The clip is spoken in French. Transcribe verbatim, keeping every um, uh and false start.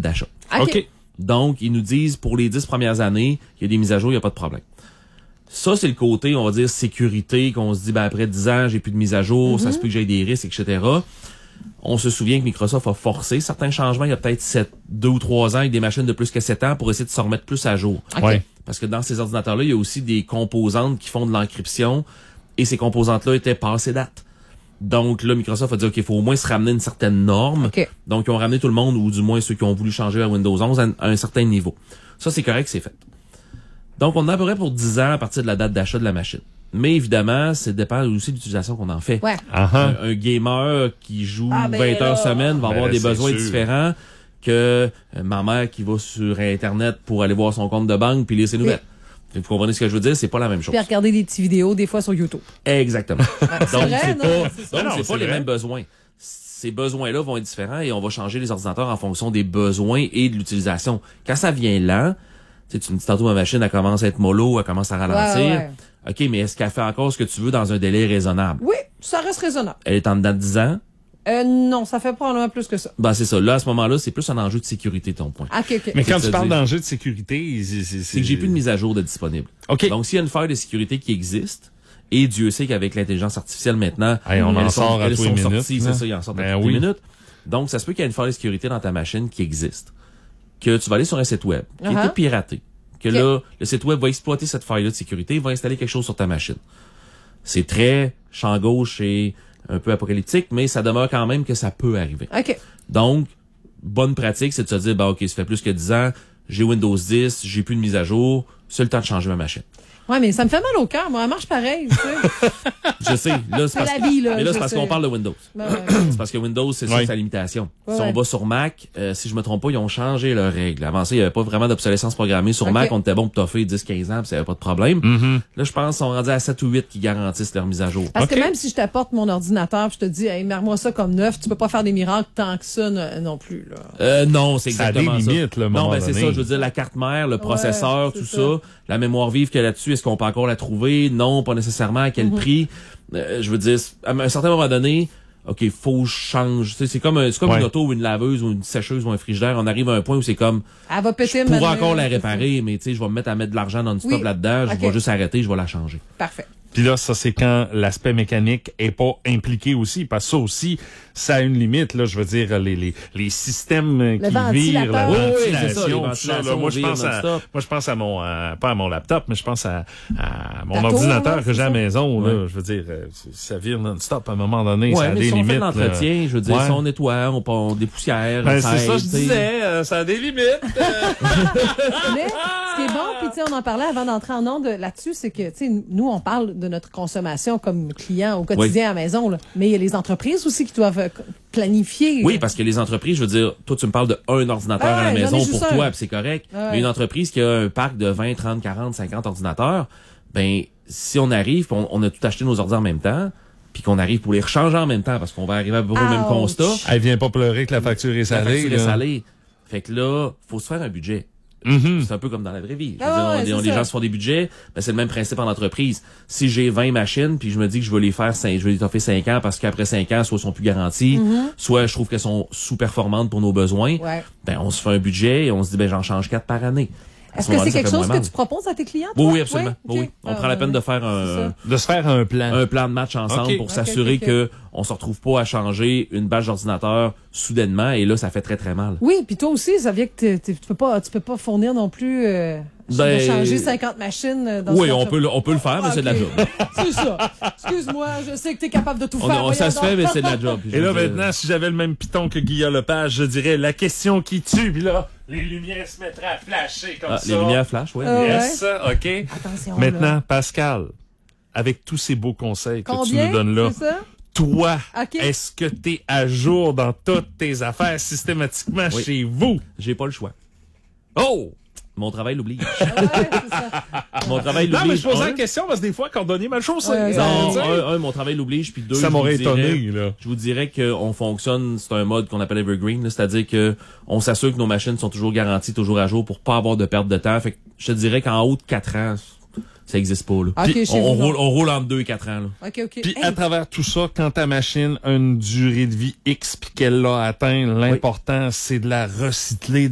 d'achat. OK. OK. Donc, ils nous disent, pour les dix premières années, il y a des mises à jour, il n'y a pas de problème. Ça, c'est le côté, on va dire, sécurité, qu'on se dit, ben après dix ans, j'ai plus de mise à jour, mm-hmm. ça se peut que j'ai des risques, et cetera. On se souvient que Microsoft a forcé certains changements il y a peut-être sept, deux ou trois ans avec des machines de plus que sept ans pour essayer de se remettre plus à jour. Okay. Ouais. Parce que dans ces ordinateurs-là, il y a aussi des composantes qui font de l'encryption et ces composantes-là étaient passées date. Donc là, Microsoft a dit, OK, il faut au moins se ramener une certaine norme. Okay. Donc, ils ont ramené tout le monde, ou du moins ceux qui ont voulu changer à Windows onze, à, à un certain niveau. Ça, c'est correct, c'est fait. Donc, on en a à peu près pour dix ans à partir de la date d'achat de la machine. Mais évidemment, ça dépend aussi de l'utilisation qu'on en fait. Ouais. Uh-huh. Un, un gamer qui joue ah, ben vingt heures là, semaine va ben avoir là, des besoins sûr. différents que euh, ma mère qui va sur Internet pour aller voir son compte de banque puis lire ses nouvelles. Oui. Vous comprenez ce que je veux dire? C'est pas la même chose. Puis regarder des petites vidéos, des fois sur YouTube. Exactement. Ouais, c'est donc, vrai, c'est non, pas, c'est ça. donc, Non, c'est c'est pas les vrai. mêmes besoins. Ces besoins-là vont être différents et on va changer les ordinateurs en fonction des besoins et de l'utilisation. Quand ça vient lent, tu sais, tu me dis tantôt ma machine, elle commence à être mollo, elle commence à ralentir. Ouais, ouais. OK, mais est-ce qu'elle fait encore ce que tu veux dans un délai raisonnable? Oui, ça reste raisonnable. Elle est en dedans de dix ans? Euh, non, ça fait probablement plus que ça. Ben, c'est ça. Là, à ce moment-là, c'est plus un enjeu de sécurité, ton point. OK, OK. Mais quand C'est tu parles dire- d'enjeu de sécurité, c'est, c'est, C'est que j'ai plus de mise à jour de disponible. OK. Donc, s'il y a une faille de sécurité qui existe, et Dieu sait qu'avec l'intelligence artificielle maintenant, Hey, on en elles sort sont, à elles tous sont les minutes, sorties, là. c'est ça, ils en sortent Ben à toutes oui. les minutes. Donc, ça se peut qu'il y ait une faille de sécurité dans ta machine qui existe, que tu vas aller sur un site web, qui a Uh-huh. été piraté, que OK. là, le site web va exploiter cette faille-là de sécurité, il va installer quelque chose sur ta machine. C'est très champ gauche et un peu apocalyptique, mais ça demeure quand même que ça peut arriver. OK. Donc, bonne pratique, c'est de se dire, bah, OK, ça fait plus que dix ans, j'ai Windows dix, j'ai plus de mise à jour, c'est le temps de changer ma machine. Ouais, mais ça me fait mal au cœur. Moi, elle marche pareil, tu sais. Je sais, là, c'est C'est parce, la vie, là, mais là, je c'est parce sais. qu'on parle de Windows. Ben, ouais. C'est parce que Windows, c'est ça, Ouais. sa limitation. Ouais, si on ouais. va sur Mac, euh, si je me trompe pas, ils ont changé leurs règles. Avant ça, il y avait pas vraiment d'obsolescence programmée. Sur Ok. Mac, on était bon pour toffer dix quinze ans, puis ça avait pas de problème. Mm-hmm. Là, je pense qu'ils sont rendus à sept ou huit qui garantissent leur mise à jour. Parce OK. que même si je t'apporte mon ordinateur, puis je te dis, hey, mets-moi ça comme neuf, tu peux pas faire des miracles tant que ça non, non plus, là. Euh, non, c'est Ça a des exactement ça. limites, là, à un non, moment ben c'est donné. ça. Je veux dire, la carte mère, le processeur, c'est tout ça. ça. la mémoire vive qu'il y a là-dessus, est-ce qu'on peut encore la trouver? Non, pas nécessairement. À quel Mm-hmm. prix? Euh, je veux dire, à un certain moment donné, OK, faut que je change. Tu sais, c'est comme, un, c'est comme Ouais. une auto ou une laveuse ou une sécheuse ou un frigidaire. On arrive à un point où c'est comme, Elle va péter je pourrais maintenant, encore la c'est réparer, mais tu sais, je vais me mettre à mettre de l'argent non-stop Oui. là-dedans. Je OK. vais juste arrêter, je vais la changer. ça. Parfait. Puis là, ça, c'est quand l'aspect mécanique est pas impliqué aussi, parce que ça aussi, ça a une limite, là. Je veux dire, les, les, les systèmes euh, qui virent, la ventilateur. Oui, oui, c'est ça, les ventilation, tout ça, là. ventilations Moi, je virent pense à, non-stop. moi, je pense à mon, euh, pas à mon laptop, mais je pense à, à mon Ta tour, ordinateur là, que c'est j'ai à la ça? maison, là. Ouais. Je veux dire, euh, ça vire non-stop à un moment donné, ça Ouais, a mais des si on fait limites. de l'entretien, là. je veux dire, Ouais. si on nettoie, on, on dépoussière, Ben, on c'est ça, aide, je tu sais. disais, euh, ça a des limites. euh. Mais ce qui est bon, puis tu sais, on en parlait avant d'entrer en onde là-dessus, c'est que, tu sais, nous, on parle de notre consommation comme client au quotidien à la maison, là. Mais il y a les entreprises aussi qui doivent euh, planifier. Oui, parce que les entreprises, je veux dire, toi, tu me parles de un ordinateur Ah à la ouais, j'en ai maison juste pour un. toi, puis c'est correct. Ah ouais. Mais une entreprise qui a un parc de vingt, trente, quarante, cinquante ordinateurs, ben, si on arrive, puis on, on a tout acheté nos ordinateurs en même temps, puis qu'on arrive pour les rechanger en même temps, parce qu'on va arriver à peu près au même Ouch. constat, Elle vient pas pleurer que la facture est la salée, facture est là. salée. Fait que là, faut se faire un budget. Mhm. C'est un peu comme dans la vraie vie. Je veux Ah dire, on- ouais, on- c'est les ça. gens se font des budgets, ben c'est le même principe en entreprise. Si j'ai vingt machines, puis je me dis que je vais les faire cinq, je vais les toffer cinq ans parce qu'après cinq ans, soit elles sont plus garanties, soit je trouve qu'elles sont sous-performantes pour nos besoins, Ouais. ben on se fait un budget et on se dit ben j'en change quatre par année. À Est-ce ce que moment-là, c'est ça quelque fait chose moins que mal. tu proposes à tes clients? Oui, toi? oui, absolument. Oui? Oui, OK. on Ah, prend la peine de faire c'est un, ça. De se faire un plan. un plan de match ensemble OK. pour OK, s'assurer OK, OK. que on se retrouve pas à changer une bâche d'ordinateur soudainement et là ça fait très très mal. Oui, puis toi aussi, ça vient que t'es- t'es- tu peux pas, tu peux pas fournir non plus euh, Ben, de changer cinquante machines euh, dans Oui, ce on genre- peut le- on peut le faire, mais c'est de la OK. job. C'est ça. Excuse-moi, je sais que t'es capable de tout On, faire. on- ça voyons se fait, donc. mais c'est de la job. Puis je Et là, veux dire- maintenant, si j'avais le même piton que Guillaume Lepage, je dirais la question qui tue, puis là, les lumières se mettraient à flasher comme Ah, ça. les lumières flash, ouais. Ah ouais. Yes, OK. Attention, Maintenant, là. Pascal, avec tous ces beaux conseils que Combien, tu nous donnes là, c'est ça? toi, OK. est-ce que tu es à jour dans toutes tes affaires systématiquement Oui. chez vous? J'ai pas le choix. Oh! Mon travail l'oblige. Ouais, c'est ça. Mon travail Non, mais l'oblige. je posais Un, la question parce que des fois, cordonnier mal chaussé. Ouais, hein, non, tu sais. un, un, mon travail l'oblige, puis deux, Ça je m'aurait vous dirais- étonné, là. Je vous dirais qu'on fonctionne, c'est un mode qu'on appelle evergreen, là, c'est-à-dire que on s'assure que nos machines sont toujours garanties, toujours à jour pour pas avoir de perte de temps. Fait que je te dirais qu'en haut de quatre ans, ça existe pas, là. OK, Puis, chez on, on vous, roule, non. on roule entre deux et quatre ans, là. OK, OK. Puis Hey, à travers tout ça, quand ta machine a une durée de vie X puis qu'elle l'a atteint, l'important, c'est de la recycler